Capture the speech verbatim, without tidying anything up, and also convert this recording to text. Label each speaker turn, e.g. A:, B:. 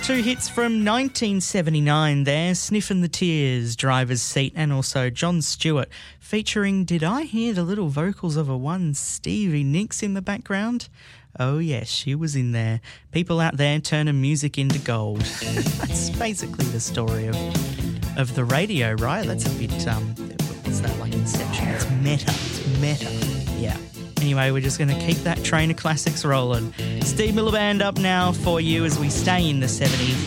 A: Two hits from nineteen seventy-nine there, Sniffin' the Tears, Driver's Seat, and also John Stewart featuring, did I hear the little vocals of a one Stevie Nicks in the background? Oh yes, she was in there. People out there turning music into gold. That's basically the story of of the radio, right? That's a bit, um, what's that, like Inception? It's meta, it's meta, yeah. Anyway, we're just going to keep that train of classics rolling. Steve Miller Band up now for you as we stay in the seventies.